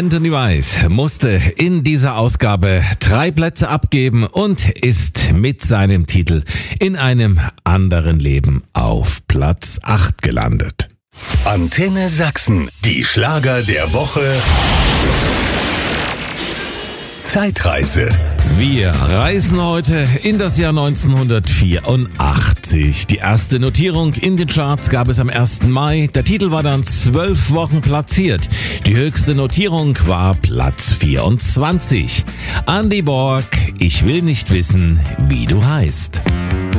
Anthony Weiss musste in dieser Ausgabe 3 Plätze abgeben und ist mit seinem Titel In einem anderen Leben auf Platz 8 gelandet. Antenne Sachsen, die Schlager der Woche. Zeitreise. Wir reisen heute in das Jahr 1984. Die erste Notierung in den Charts gab es am 1. Mai. Der Titel war dann 12 Wochen platziert. Die höchste Notierung war Platz 24. Andy Borg, ich will nicht wissen, wie du heißt.